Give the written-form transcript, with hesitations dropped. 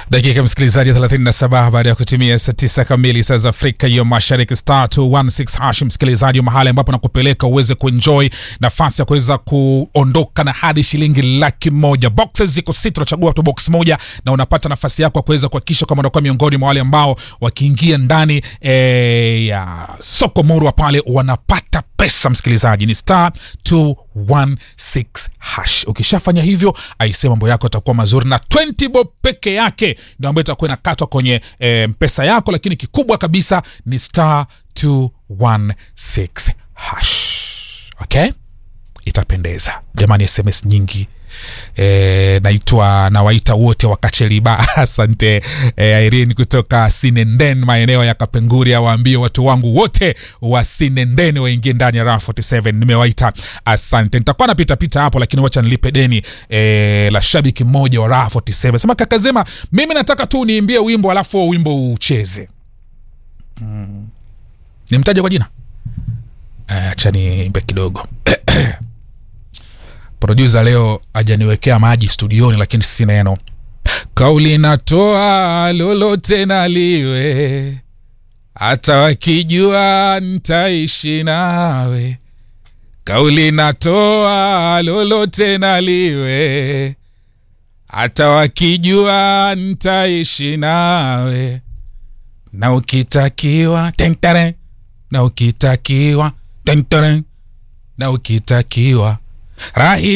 Dakika msikilizaji 37 baada ya kutimia saa 9 kamili saa za Afrika ya Mashariki. *216# msikilizaji, mahali ambapo nakupeleka uweze kuenjoy nafasi ya kuweza kuondoka na hadi shilingi 100,000. Boxes ziko 6, unachagua tu box moja na unapata nafasi yako kuweza kuhakikisha kama unakuwa miongoni mwa wale ambao wakiingia ndani ya soko murwa pale wanapata pesa. Msikilizaji, ni *216#. Ukishafanya hivyo, aisema mambo yako yatakuwa mazuri, na 20 bob peke yake ndio ambayo itakuwa inakatwa kwenye pesa yako, lakini kikubwa kabisa ni *216#. Okay? Itapendeza. Jamani, SMS nyingi. Nawaita wote wakacheliba. Asante Irene kutoka Sinenden, maeneo ya Kapenguria, waambie watu wangu wote wa Sinenden waingie ndani ya Raha 47. Nimewaita, asante. Nitakuwa napita hapo, lakini wacha nilipe deni la shabiki mmoja wa Raha 47. Sema kaka Zema, mimi nataka tu niimbie wimbo alafu wimbo ucheze. Nimtaje kwa jina? Acha niimbe kidogo. Producer leo hajaniwekea maji studioni, lakini si neno. Kauli natoa lolote naliwe, hata wakijua nitaishi nawe. Kauli natoa lolote naliwe, hata wakijua nitaishi nawe. Na ukitakiwa tentare, na ukitakiwa tentare, na ukitakiwa rahi